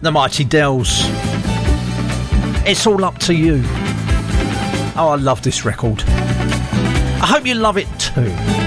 The Mighty Dells. It's all up to you. Oh, I love this record. I hope you love it too.